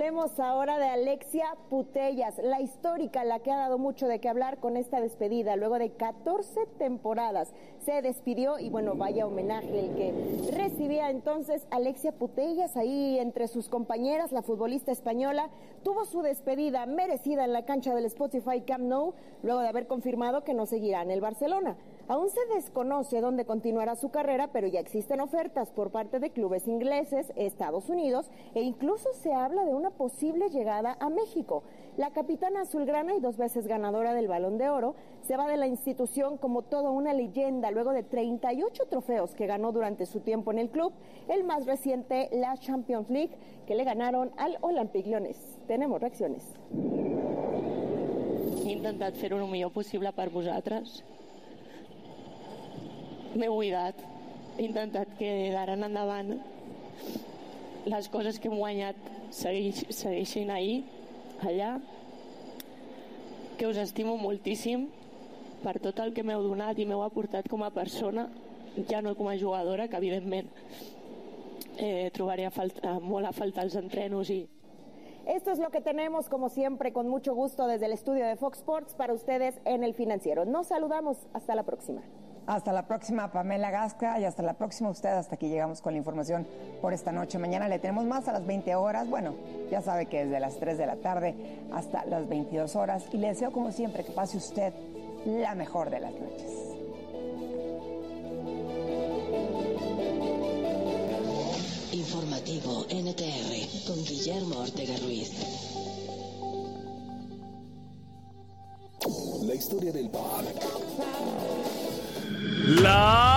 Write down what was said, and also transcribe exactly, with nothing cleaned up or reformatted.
Hablaremos ahora de Alexia Putellas, la histórica, la que ha dado mucho de qué hablar con esta despedida. Luego de catorce temporadas se despidió y bueno, vaya homenaje el que recibía entonces Alexia Putellas ahí entre sus compañeras. La futbolista española tuvo su despedida merecida en la cancha del Spotify Camp Nou, luego de haber confirmado que no seguirá en el Barcelona. Aún se desconoce dónde continuará su carrera, pero ya existen ofertas por parte de clubes ingleses, Estados Unidos, e incluso se habla de una posible llegada a México. La capitana azulgrana y dos veces ganadora del Balón de Oro se va de la institución como toda una leyenda luego de treinta y ocho trofeos que ganó durante su tiempo en el club, el más reciente, la Champions League, que le ganaron al Olympique Lyonnais. Tenemos reacciones. He intentat fer-ho el millor possible per vosaltres. M'he cuidat, he intentat que d'ara en endavant les coses que hem guanyat segueix, segueixin ahir, allà, que us estimo moltíssim per tot el que m'heu donat i m'heu aportat com a persona, ja no com a jugadora, que evidentment eh, trobaré a falta, molt a faltar els entrenos i... Esto es lo que tenemos, como siempre, con mucho gusto desde el estudio de Fox Sports para ustedes en El Financiero. Nos saludamos, hasta la próxima. Hasta la próxima, Pamela Gasca, y hasta la próxima usted. Hasta aquí llegamos con la información por esta noche. Mañana le tenemos más a las veinte horas. Bueno, ya sabe que desde las tres de la tarde hasta las veintidós horas. Y le deseo, como siempre, que pase usted la mejor de las noches. Informativo N T R con Guillermo Ortega Ruiz. La historia del bar. La